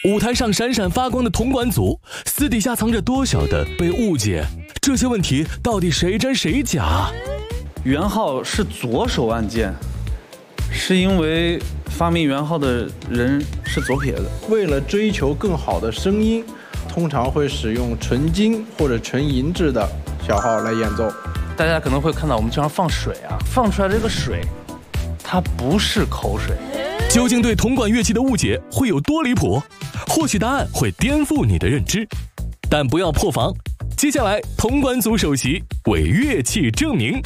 舞台上闪闪发光的铜管组，私底下藏着多少的被误解？这些问题到底谁真谁假？ 圆号是左手按键，是因为发明圆号的人是左撇子。 为了追求更好的声音，通常会使用纯金或者纯银制的小号来演奏。 大家可能会看到我们经常放水啊，放出来这个水，它不是口水。 究竟对铜管乐器的误解会有多离谱？或许答案会颠覆你的认知，但不要破防。接下来，铜管组首席为乐器证明。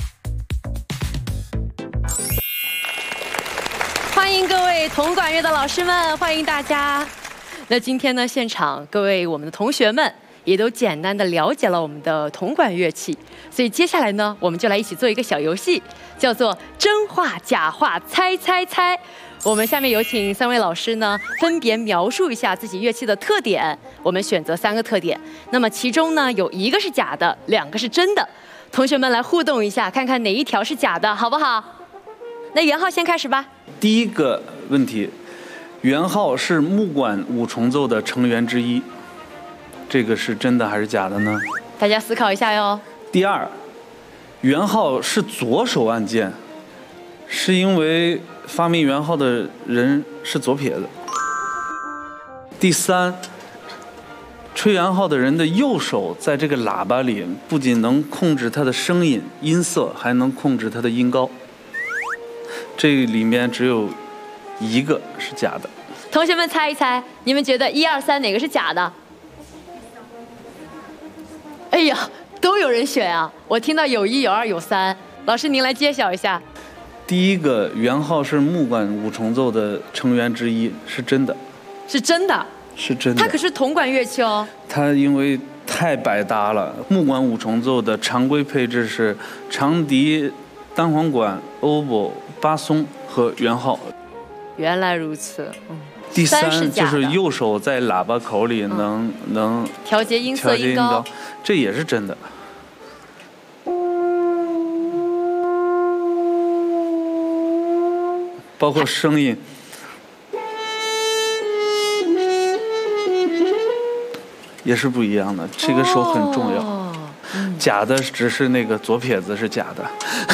欢迎各位铜管乐的老师们，欢迎大家。那今天呢，现场各位我们的同学们也都简单的了解了我们的铜管乐器，所以接下来呢，我们就来一起做一个小游戏，叫做真话假话猜猜猜。我们下面有请3位老师呢，分别描述一下自己乐器的特点。我们选择3个特点，那么其中呢有1个是假的，2个是真的。同学们来互动一下，看看哪一条是假的，好不好？那元浩先开始吧。 第一个问题，圆号是木管五重奏的成员之一，这个是真的还是假的呢？ 大家思考一下哟。 第二，圆号是左手按键，是因为发明圆号的人是左撇子。第三，吹圆号的人的右手在这个喇叭里不仅能控制它的声音音色，还能控制它的音高。这里面只有1个是假的。 同学们猜一猜，你们觉得1、2、3哪个是假的？哎呀，都有人选啊！我听到有1、有2、有3，老师您来揭晓一下。 第一个，圆号是木管五重奏的成员之一，是真的。 是真的？ 是真的。 它可是铜管乐器哦。 它因为太百搭了，木管五重奏的常规配置是长笛、单簧管、oboe、巴松和圆号。 原来如此。 第三就是右手在喇叭口里能调节音色音高， 这也是真的。包括声音，也是不一样的。这个手很重要。假的只是那个左撇子是假的。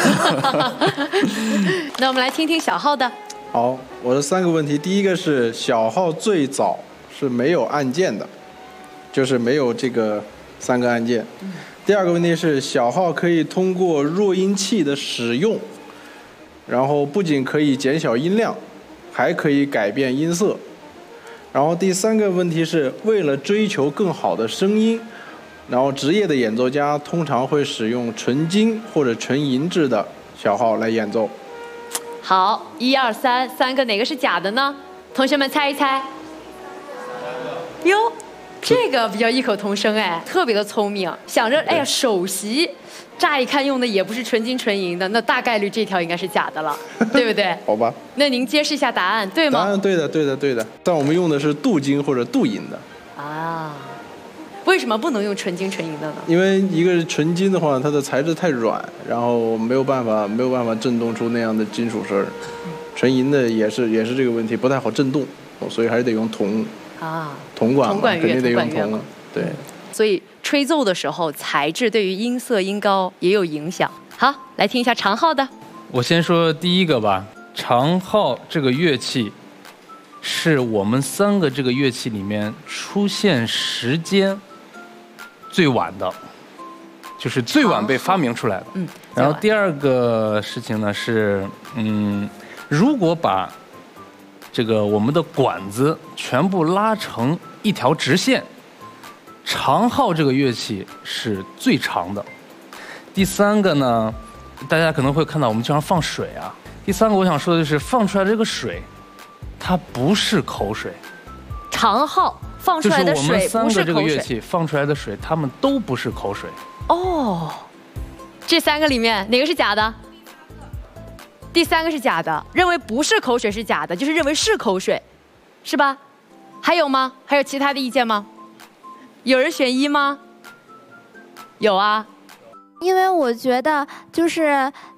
那我们来听听小号的。 好，我的3个问题，第一个是小号最早是没有按键的，就是没有这个3个按键。第2个问题是小号可以通过弱音器的使用，然后不仅可以减小音量，还可以改变音色。然后第3个问题是为了追求更好的声音，然后职业的演奏家通常会使用纯金或者纯银制的小号来演奏。 好，1、2、3，3个哪个是假的呢？同学们猜一猜。哟，这个比较异口同声哎，特别的聪明，想着哎呀首席，乍一看用的也不是纯金纯银的，那大概率这条应该是假的了，对不对？ 好吧。 那您揭示一下答案，对吗？ 答案对的，但我们用的是镀金或者镀银的。 啊。为什么不能用纯金纯银的呢？ 因为一个是纯金的话，它的材质太软，然后没有办法震动出那样的金属声。纯银的也是这个问题，不太好震动，所以还是得用铜啊，铜管嘛，肯定得用铜。对。 所以吹奏的时候，材质对于音色音高也有影响。好，来听一下长号的。 我先说第一个吧。长号这个乐器是我们3个这个乐器里面出现时间最晚的，就是最晚被发明出来的。然后第2个事情呢是，如果把这个我们的管子全部拉成一条直线，长号这个乐器是最长的。第3个呢，大家可能会看到我们经常放水啊。第3个我想说的就是放出来这个水，它不是口水。 长号放出来的水不是口水。就是我们3个这个乐器放出来的水，它们都不是口水。哦，这3个里面哪个是假的？第3个是假的，认为不是口水是假的，就是认为是口水，是吧？还有吗？还有其他的意见吗？有人选1吗？有啊。 因为我觉得就是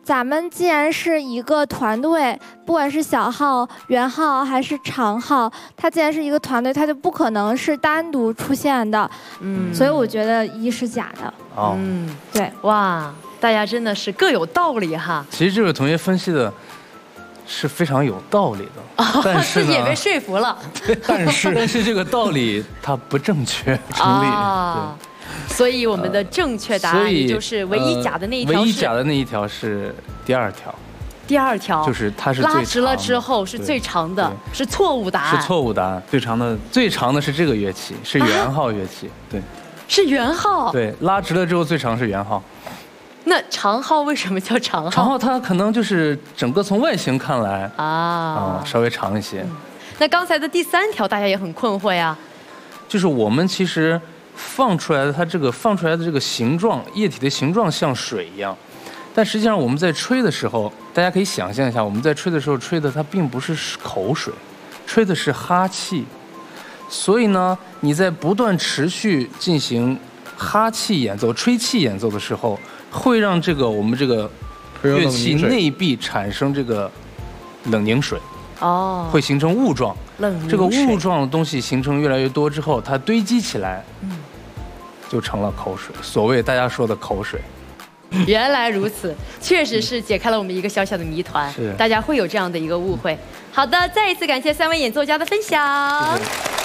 咱们既然是一个团队，不管是小号、圆号还是长号，它既然是一个团队，它就不可能是单独出现的。所以我觉得一是假的。对， 哇，大家真的是各有道理哈。 其实这位同学分析的是非常有道理的，但是自己也被说服了。 但是这个道理它不正确成立。对。 所以我们的正确答案也就是唯一假的那一条。 唯一假的那一条是第2条。 第2条就是它是最长的， 拉直了之后是最长的，是错误答案。 是错误答案，最长的是这个乐器，是圆号乐器。对。 是圆号。 对，拉直了之后最长是圆号。 那长号为什么叫长号？ 长号它可能就是整个从外形看来稍微长一些。 那刚才的第3条大家也很困惑呀。 就是我们其实放出来的这个形状，液体的形状像水一样，但实际上我们在吹的时候，大家可以想象一下，我们在吹的时候吹的它并不是口水，吹的是哈气。所以呢，你在不断持续进行哈气演奏、吹气演奏的时候，会让我们这个乐器内壁产生这个冷凝水。会形成雾状。这个雾状的东西形成越来越多之后，它堆积起来，就成了口水。所谓大家说的口水。 原来如此，确实是解开了我们一个小小的谜团。大家会有这样的一个误会。好的，再一次感谢3位演奏家的分享。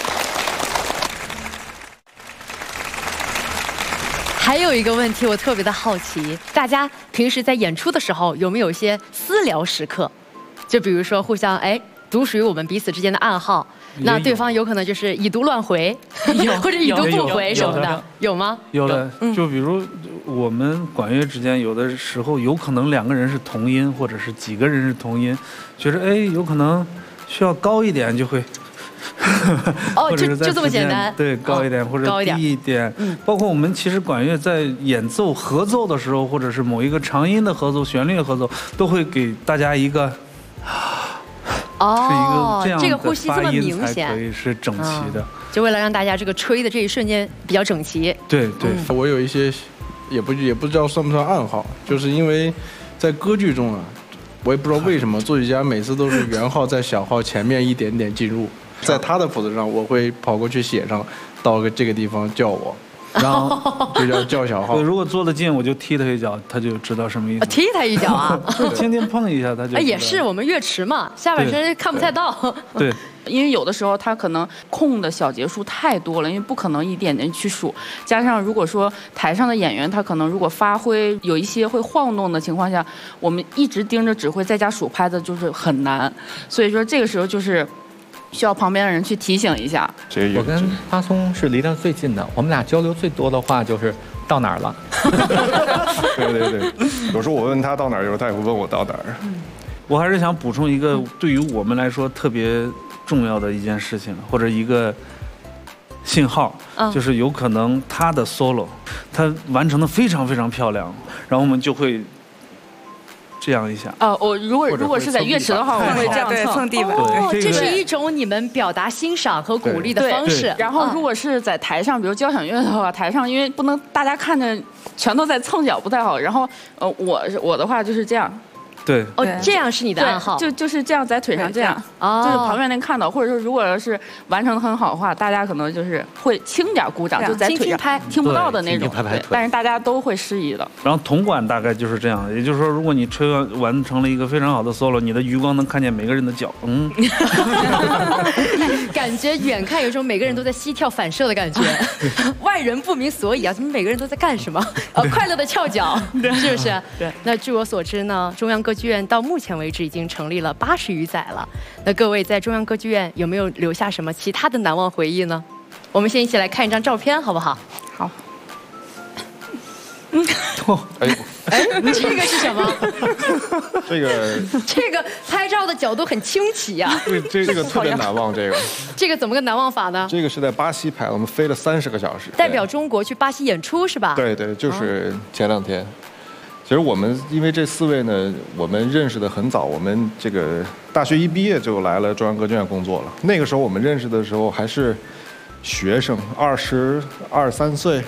还有一个问题，我特别的好奇，大家平时在演出的时候有没有一些私聊时刻？就比如说互相读属于我们彼此之间的暗号，那对方有可能就是已读乱回，或者已读不回什么的，有吗？ 有的，就比如我们管乐之间，有的时候有可能2个人是同音，或者是几个人是同音，觉得有可能需要高一点就会。 就这么简单。 对，高一点或者低一点。包括我们其实管乐在演奏合奏的时候，或者是某一个长音的合奏、旋律的合奏，都会给大家一个。是一个这样的呼吸这么明显， 才可以是整齐的。 就为了让大家这个吹的这一瞬间比较整齐。 对对， 我有一些也不知道算不算暗号，就是因为在歌剧中我也不知道为什么作曲家每次都是圆号在小号前面一点点进入，在他的谱子上我会跑过去写上到这个地方叫我。然后就叫小号。 如果坐得近，我就踢他一脚，他就知道什么意思。 踢他一脚啊？ 就轻轻碰一下，他就。 也是，我们乐池嘛，下半身看不太到。 对， 因为有的时候他可能空的小节数太多了，因为不可能一点点去数。加上如果说台上的演员他可能如果发挥有一些会晃动的情况下，我们一直盯着指挥再加数拍子就是很难。所以说这个时候就是。需要旁边的人去提醒一下。 我跟巴松是离得最近的，我们俩交流最多的话就是到哪儿了。 对，有时候我问他到哪儿，有时候他也会问我到哪儿。 我还是想补充一个对于我们来说特别重要的一件事情，或者一个信号，就是有可能他的 solo， 他完成的非常非常漂亮，然后我们就会。这样一下我如果是在乐池的话，我会这样蹭地板。 这是一种你们表达欣赏和鼓励的方式。 然后如果是在台上，比如交响乐的话，台上因为不能大家看着全都在蹭脚不太好。然后我的话就是这样。 对， 这样是你的暗号， 就是这样在腿上这样，就是旁边能看到，或者说如果是完成的很好的话，大家可能就是会轻点鼓掌，就在腿上拍， 听不到的那种，但是大家都会适宜的。 然后铜管大概就是这样，也就是说，如果你吹完成了一个非常好的 solo， 你的余光能看见每个人的脚， 感觉远看有种每个人都在膝跳反射的感觉，外人不明所以啊，怎么每个人都在干什么？快乐的翘脚，是不是？ 对。 那据我所知呢，中央歌剧院到目前为止已经成立了80余载了。那各位在中央歌剧院有没有留下什么其他的难忘回忆呢？我们先一起来看一张照片，好不好？ 好。 这个是什么？ 这个拍照的角度很清奇呀。 这个特别难忘， 这个怎么个难忘法呢？ 这个是在巴西拍，我们飞了30个小时， 代表中国去巴西演出是吧？ 对，就是前2天。其实我们因为这4位呢，我们认识的很早，我们这个大学一毕业就来了中央歌剧院工作了。那个时候我们认识的时候还是学生，22、23岁，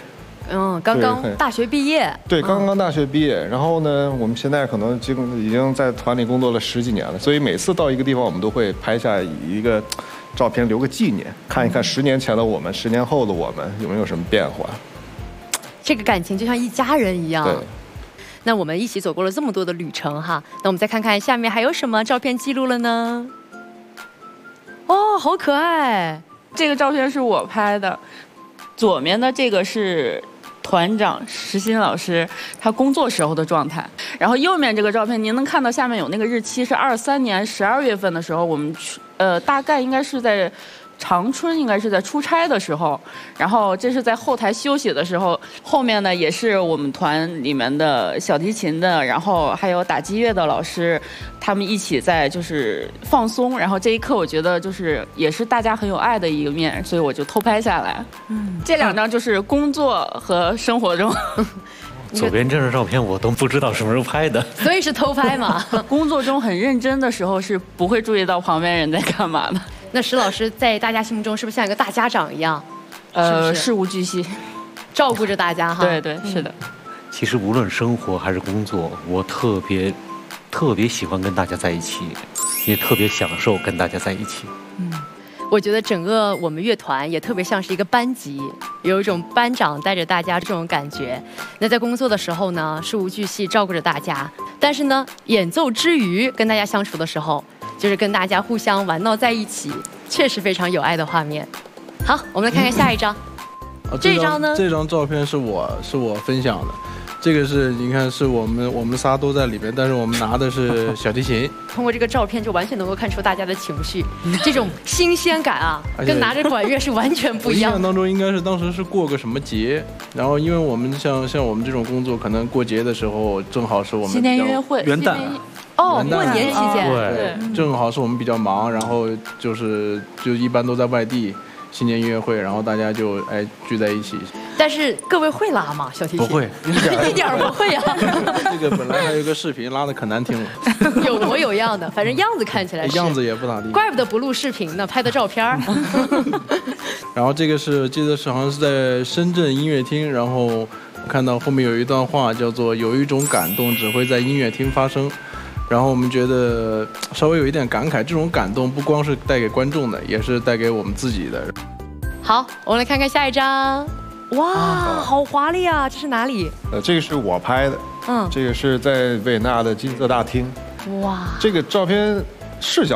刚刚大学毕业。 对，刚刚大学毕业。然后呢，我们现在可能已经在团里工作了10几年了，所以每次到一个地方，我们都会拍下一个照片留个纪念，看一看10年前的我们，10年后的我们有没有什么变化。 这个感情就像一家人一样。 对。 那我们一起走过了这么多的旅程哈，那我们再看看下面还有什么照片记录了呢？哦，好可爱！ 这个照片是我拍的，左面的这个是团长石鑫老师他工作时候的状态，然后右面这个照片您能看到下面有那个日期是23年12月份的时候，我们大概应该是在长春，应该是在出差的时候，然后这是在后台休息的时候，后面呢也是我们团里面的小提琴的，然后还有打击乐的老师，他们一起在就是放松，然后这一刻我觉得就是也是大家很有爱的一个面，所以我就偷拍下来。这2张就是工作和生活中。 左边这张照片我都不知道什么时候拍的， 所以是偷拍嘛。 工作中很认真的时候是不会注意到旁边人在干嘛的。 那石老师在大家心目中是不是像一个大家长一样？ 事无巨细， 照顾着大家哈。 对对，是的。 其实无论生活还是工作，我特别喜欢跟大家在一起，也特别享受跟大家在一起。 我觉得整个我们乐团也特别像是一个班级，有一种班长带着大家这种感觉。那在工作的时候呢，事无巨细照顾着大家，但是呢，演奏之余跟大家相处的时候，就是跟大家互相玩闹在一起，确实非常有爱的画面。好，我们来看看下一张。这张呢？ 这张照片是我分享的。这个是你看，是我们仨都在里边，但是我们拿的是小提琴。 通过这个照片就完全能够看出大家的情绪，这种新鲜感啊，跟拿着管乐是完全不一样的。 我印象当中应该是当时是过个什么节，然后因为我们像我们这种工作，可能过节的时候正好是我们新年音乐会、 元旦。 过年期间， 对，正好是我们比较忙，然后就一般都在外地。新年音乐会，然后大家就聚在一起。 但是各位会拉吗？小提琴？ 不会， 一点不会啊。 这个本来还有一个视频，拉的可难听了。 有模有样的，反正样子看起来是。 样子也不咋地。 怪不得不录视频呢，拍的照片。 然后这个记得好像是在深圳音乐厅，然后看到后面有一段话叫做“有一种感动只会在音乐厅发生”。然后我们觉得稍微有一点感慨，这种感动不光是带给观众的，也是带给我们自己的。 好，我们来看看下一张。哇，好华丽啊！这是哪里？ 这个是我拍的。这个是在维也纳的金色大厅。 哇， 这个照片视角